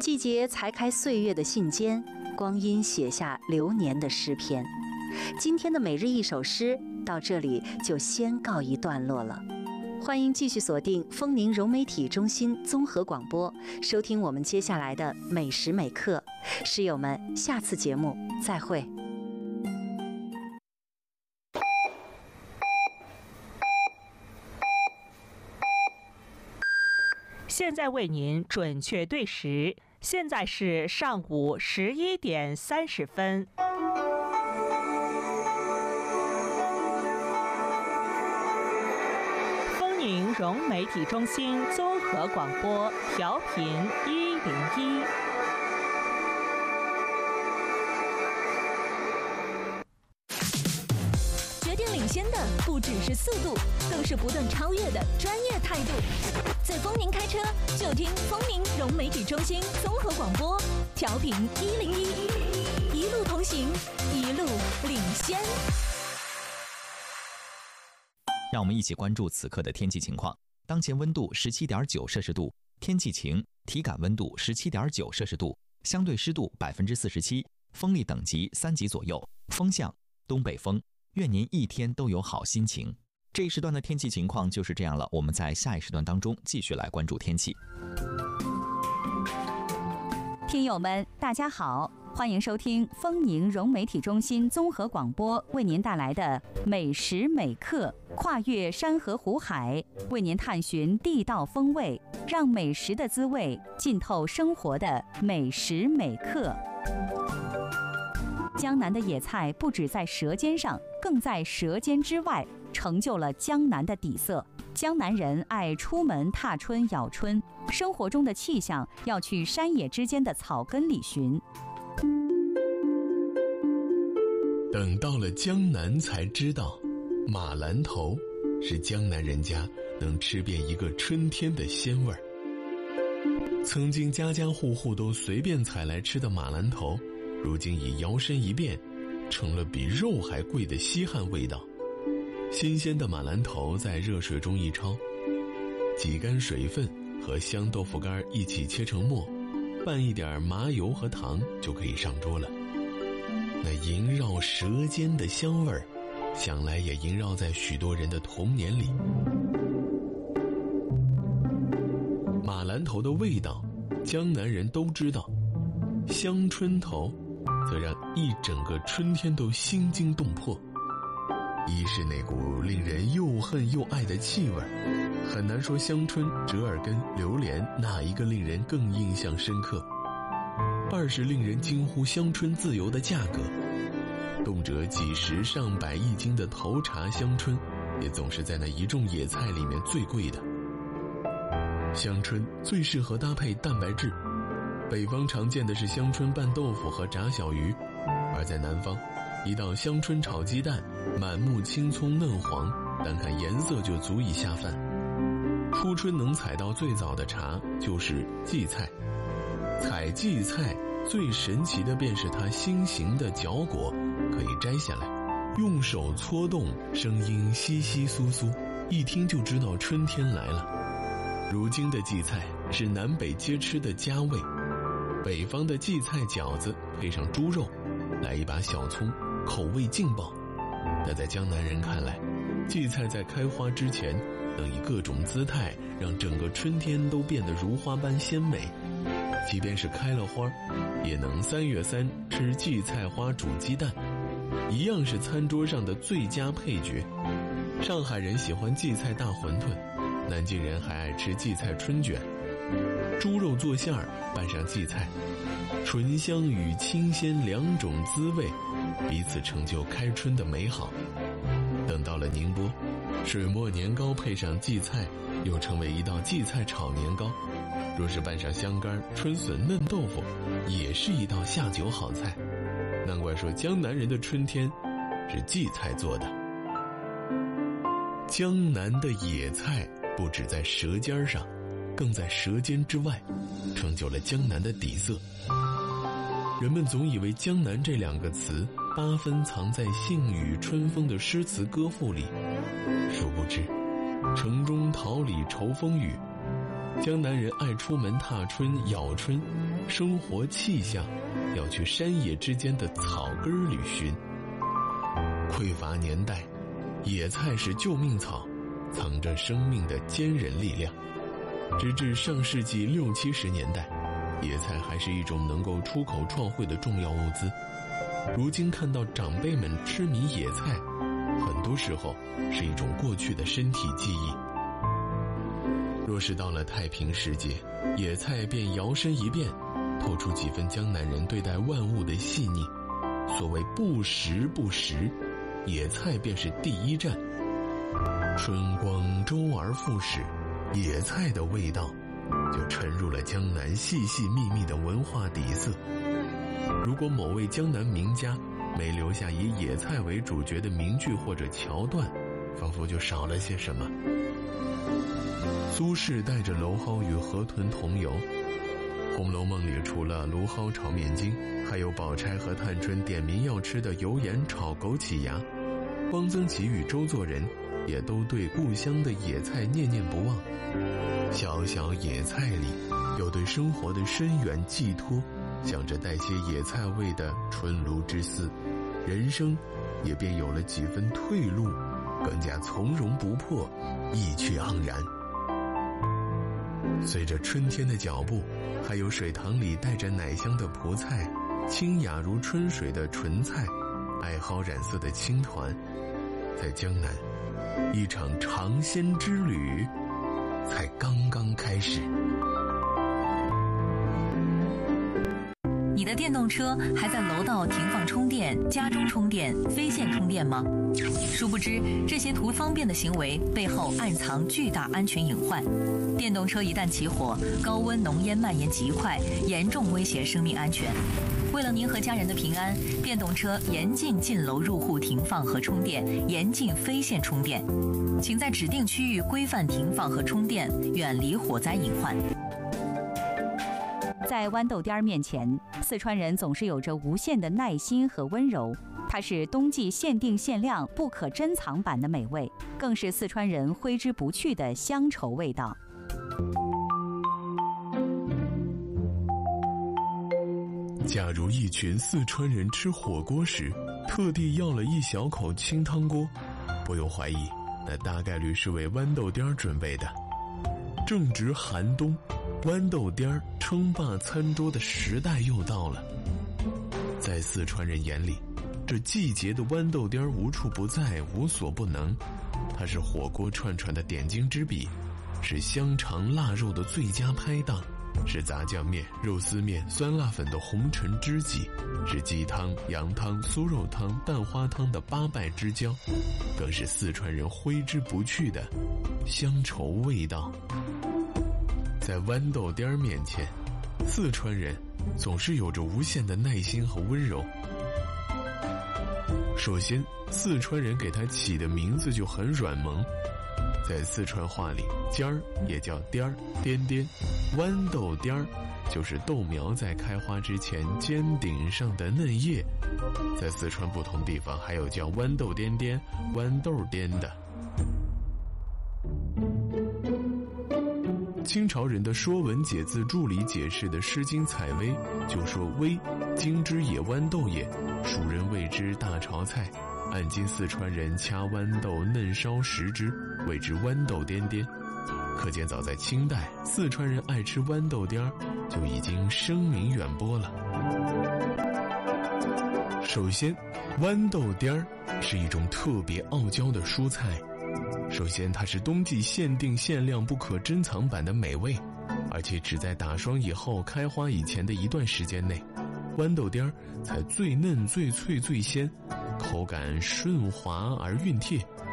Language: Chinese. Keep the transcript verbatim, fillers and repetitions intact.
季节才开岁月的信笺，光阴写下流年的诗篇。今天的每日一首诗到这里就先告一段落了。欢迎继续锁定丰宁融媒体中心综合广播，收听我们接下来的每时每刻。诗友们，下次节目再会。 现在为您准确对时，现在是上午十一点三十分。丰宁融媒体中心综合广播，调频一零一。 决定领先的不只是速度，更是不断超越的专业态度。在丰宁开车，就听丰宁融媒体中心综合广播，调频一零一，一路同行，一路领先。 让我们一起关注此刻的天气情况。当前温度十七点九摄氏度，天气晴，体感温度十七点九摄氏度，相对湿度百分之四十七，风力等级三级左右，风向东北风。愿您一天都有好心情。这一时段的天气情况就是这样了，我们在下一时段当中继续来关注天气。 听友们，大家好，欢迎收听丰宁融媒体中心综合广播为您带来的每时每刻，跨越山河湖海，为您探寻地道风味，让美食的滋味浸透生活的每时每刻。江南的野菜不只在舌尖上，更在舌尖之外，成就了江南的底色。江南人爱出门踏春咬春，生活中的气象要去山野之间的草根里寻。 等到了江南才知道，马兰头是江南人家能吃遍一个春天的鲜味儿。曾经家家户户都随便采来吃的马兰头，如今已摇身一变，成了比肉还贵的稀罕味道。新鲜的马兰头在热水中一焯，挤干水分，和香豆腐干一起切成末，拌一点麻油和糖就可以上桌了。那萦绕舌尖的香味儿，想来也萦绕在许多人的童年里。马兰头的味道，江南人都知道，香春头则让一整个春天都心惊动魄。一是那股令人又恨又爱的气味，很难说香椿、折耳根、榴莲哪一个令人更印象深刻。二是令人惊呼香椿自由的价格，动辄几十上百一斤的头茬香椿，也总是在那一众野菜里面最贵的。香椿最适合搭配蛋白质，北方常见的是香椿拌豆腐和炸小鱼，而在南方，一道香椿炒鸡蛋，满目青葱嫩黄，单看颜色就足以下饭。初春能采到最早的茶就是荠菜，采荠菜最神奇的便是它心形的角果，可以摘下来，用手搓动，声音稀稀疏疏，一听就知道春天来了。如今的荠菜是南北皆吃的佳味，北方的荠菜饺子配上猪肉，来一把小葱，口味劲爆。但在江南人看来，荠菜在开花之前，能以各种姿态让整个春天都变得如花般鲜美。即便是开了花，也能三月三吃荠菜花煮鸡蛋，一样是餐桌上的最佳配角。上海人喜欢荠菜大馄饨，南京人还爱吃荠菜春卷。猪肉做馅儿，拌上荠菜，醇香与清鲜两种滋味，彼此成就开春的美好。等到了宁波，水磨年糕配上荠菜，又成为一道荠菜炒年糕。若是拌上香干、春笋、嫩豆腐，也是一道下酒好菜。难怪说江南人的春天是荠菜做的。江南的野菜不只在舌尖上，更在舌尖之外，成就了江南的底色。人们总以为江南这两个词八分藏在杏雨春风的诗词歌赋里，殊不知城中桃李愁风雨， 江南人爱出门踏春、咬春，生活气象要去山野之间的草根里寻。匮乏年代，野菜是救命草，藏着生命的坚韧力量。直至上世纪六七十年代，野菜还是一种能够出口创汇的重要物资。如今看到长辈们痴迷野菜，很多时候是一种过去的身体记忆。若是到了太平世界，野菜便摇身一变，透出几分江南人对待万物的细腻。所谓不时不食，野菜便是第一站。春光周而复始，野菜的味道就沉入了江南细细密密的文化底色。如果某位江南名家没留下以野菜为主角的名句或者桥段，仿佛就少了些什么。苏轼带着蒌蒿与河豚同游，《红楼梦》里除了芦蒿炒面筋，还有宝钗和探春点名要吃的油盐炒枸杞芽。汪曾祺与周作人也都对故乡的野菜念念不忘。小小野菜里有对生活的深远寄托，想着带些野菜味的春炉之思，人生也便有了几分退路，更加从容不迫，意趣盎然。随着春天的脚步，还有水塘里带着奶香的蒲菜，清雅如春水的莼菜，艾蒿染色的青团。在江南，一场尝鲜之旅才刚刚开始。 你的电动车还在楼道停放充电、家中充电、非线充电吗？殊不知，这些图方便的行为背后暗藏巨大安全隐患。电动车一旦起火，高温浓烟蔓延极快，严重威胁生命安全。为了您和家人的平安，电动车严禁进楼入户停放和充电，严禁非线充电。请在指定区域规范停放和充电，远离火灾隐患。在豌豆颠儿面前，四川人总是有着无限的耐心和温柔。它是冬季限定限量、不可珍藏版的美味，更是四川人挥之不去的乡愁味道。 假如一群四川人吃火锅时，特地要了一小口清汤锅，不用怀疑，那大概率是为豌豆颠儿准备的。正值寒冬，豌豆颠儿称霸餐桌的时代又到了。在四川人眼里，这季节的豌豆颠儿无处不在，无所不能。它是火锅串串的点睛之笔，是香肠腊肉的最佳拍档，是杂酱面、肉丝面、酸辣粉的红尘知己，是鸡汤、羊汤、酥肉汤、蛋花汤的八拜之交，更是四川人挥之不去的乡愁味道。在豌豆颠儿面前，四川人总是有着无限的耐心和温柔。首先，四川人给它起的名字就很软萌。在四川话里，尖儿也叫颠儿、颠颠，豌豆颠儿就是豆苗在开花之前尖顶上的嫩叶。在四川不同地方还有叫豌豆颠颠、豌豆颠的。清朝人的《说文解字注》里解释的《诗经·采薇》就说：“薇，茎之野豌豆也，蜀人谓之大炒菜。按今四川人掐豌豆嫩烧食之，谓之豌豆颠颠。”可见早在清代，四川人爱吃豌豆颠儿就已经声名远播了。首先，豌豆颠儿是一种特别傲娇的蔬菜。首先，它是冬季限定限量不可珍藏版的美味，而且只在打霜以后开花以前的一段时间内，豌豆颠儿才最嫩最脆最鲜，口感顺滑而熨帖，